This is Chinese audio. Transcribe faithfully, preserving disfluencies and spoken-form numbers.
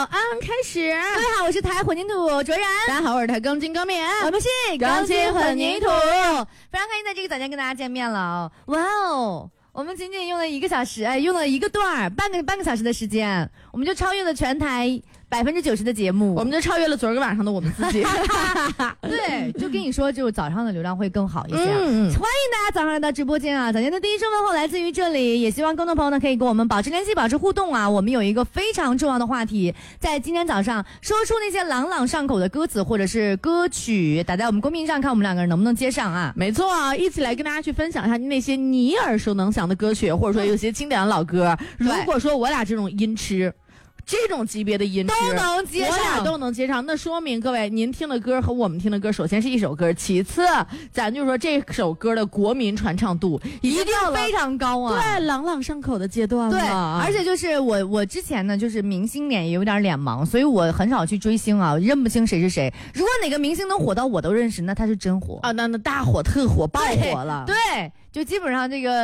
安开始。 各位好，我是台混凝土卓然。 大家好，我是台钢筋钢面。 我们是钢筋混凝土， 非常开心在这个早间跟大家见面了。哇哦！我们仅仅用了一个小时，哎，用了一个段儿，半个半个小时的时间，我们就超越了全台百分之九十的节目， 我们就超越了昨儿个晚上的我们自己。 对，就跟你说，就早上的流量会更好一些。嗯，欢迎大家早上来到直播间啊！早间的第一声问候来自于这里，也希望观众朋友呢可以跟我们保持联系，保持互动啊！我们有一个非常重要的话题，在今天早上说出那些朗朗上口的歌词或者是歌曲，打在我们公屏上，看我们两个人能不能接上啊！ 没错啊，一起来跟大家去分享一下那些你耳熟能详的歌曲，或者说有些经典的老歌。如果说我俩这种音痴。这种级别的音都能接上， 我俩都能接上，那说明各位您听的歌和我们听的歌，首先是一首歌，其次咱就说这首歌的国民传唱度一定非常高啊， 对，朗朗上口的阶段了。 对，而且就是我我之前呢，就是明星脸也有点脸盲，所以我很少去追星啊，认不清谁是谁。如果哪个明星能火到我都认识，那他是真火啊，那那大火特火爆火了。 对，就基本上这个。